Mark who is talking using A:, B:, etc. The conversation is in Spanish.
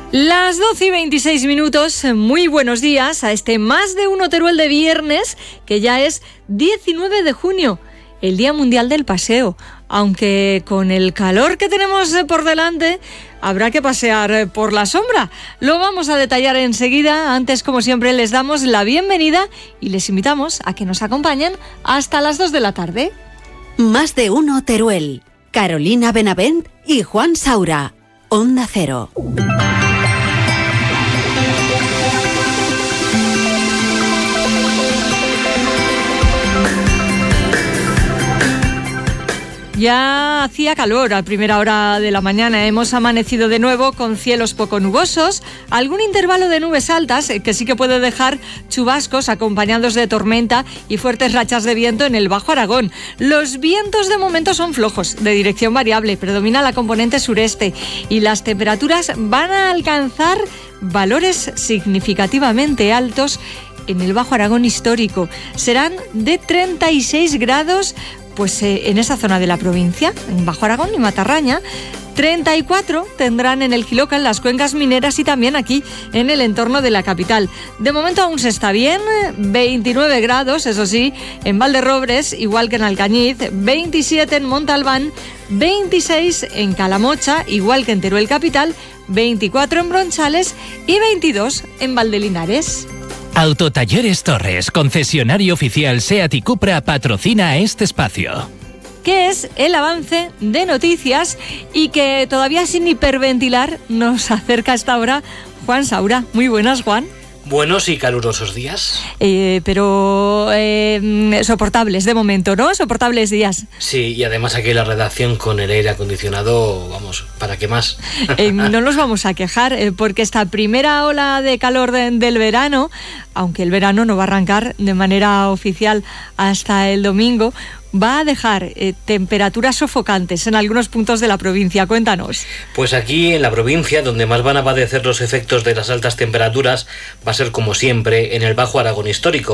A: Las 12:26, muy buenos días a este Más de Uno Teruel de viernes, que ya es 19 de junio, el Día Mundial del Paseo. Aunque con el calor que tenemos por delante, habrá que pasear por la sombra. Lo vamos a detallar enseguida. Antes, como siempre, les damos la bienvenida y les invitamos a que nos acompañen hasta las 2 de la tarde.
B: Más de Uno Teruel. Carolina Benavent y Juan Saura. Onda Cero.
A: Ya hacía calor a primera hora de la mañana. Hemos amanecido de nuevo con cielos poco nubosos, algún intervalo de nubes altas que sí que puede dejar chubascos acompañados de tormenta y fuertes rachas de viento en el Bajo Aragón. Los vientos de momento son flojos, de dirección variable, predomina la componente sureste y las temperaturas van a alcanzar valores significativamente altos en el Bajo Aragón histórico. Serán de 36 grados en esa zona de la provincia, en Bajo Aragón y Matarraña. 34 tendrán en el Jiloca, en las cuencas mineras y también aquí en el entorno de la capital. De momento aún se está bien, 29 grados, eso sí, en Valderrobres, igual que en Alcañiz, 27 en Montalbán, 26 en Calamocha, igual que en Teruel capital, 24 en Bronchales y 22 en Valdelinares.
C: Autotalleres Torres, concesionario oficial SEAT y Cupra, patrocina este espacio.
A: Que es el avance de noticias y que todavía sin hiperventilar nos acerca a esta hora Juan Saura. Muy buenas, Juan.
D: Buenos y calurosos días.
A: Pero soportables de momento, ¿no? Soportables días.
D: Sí, y además aquí en la redacción con el aire acondicionado, vamos, ¿para qué más?
A: No nos vamos a quejar, porque esta primera ola de calor del verano, aunque el verano no va a arrancar de manera oficial hasta el domingo, va a dejar temperaturas sofocantes en algunos puntos de la provincia. Cuéntanos.
D: Pues aquí en la provincia, donde más van a padecer los efectos de las altas temperaturas, va a ser como siempre en el Bajo Aragón histórico.